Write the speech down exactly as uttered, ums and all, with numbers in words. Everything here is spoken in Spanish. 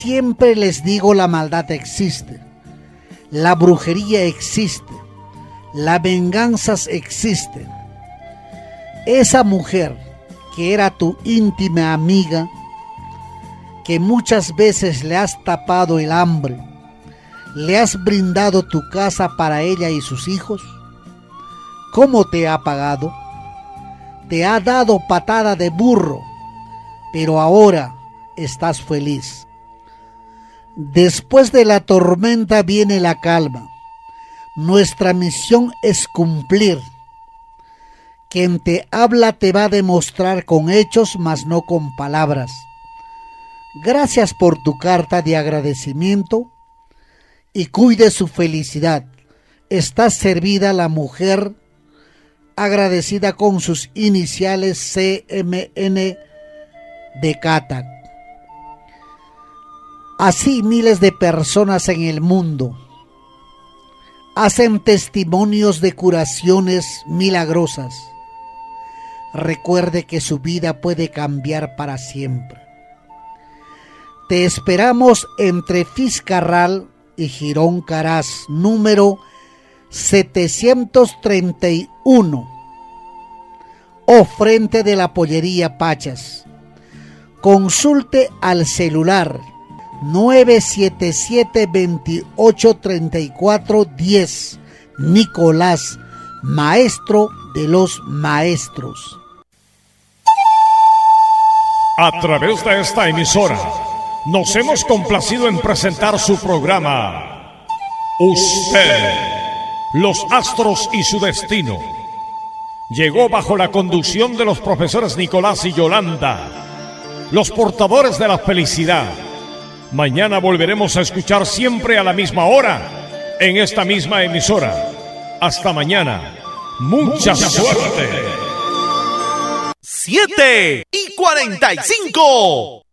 Siempre les digo, la maldad existe, la brujería existe, las venganzas existen. Esa mujer que era tu íntima amiga, que muchas veces le has tapado el hambre, le has brindado tu casa para ella y sus hijos, ¿cómo te ha pagado? Te ha dado patada de burro, pero ahora estás feliz. Después de la tormenta viene la calma. Nuestra misión es cumplir. Quien te habla te va a demostrar con hechos, mas no con palabras. Gracias por tu carta de agradecimiento y cuide su felicidad. Está servida la mujer agradecida con sus iniciales C M N de Cata. Así miles de personas en el mundo hacen testimonios de curaciones milagrosas. Recuerde que su vida puede cambiar para siempre. Te esperamos entre Fiscarral y Girón Caraz, número setecientos treinta y uno, o frente de la Pollería Pachas. Consulte al celular nueve siete siete, veintiocho, treinta y cuatro, diez. Nicolás, maestro de los maestros. A través de esta emisora nos hemos complacido en presentar su programa Usted, los astros y su destino. Llegó bajo la conducción de los profesores Nicolás y Yolanda, los portadores de la felicidad. Mañana volveremos a escuchar siempre a la misma hora en esta misma emisora. Hasta mañana. Mucha suerte. siete y cuarenta y cinco.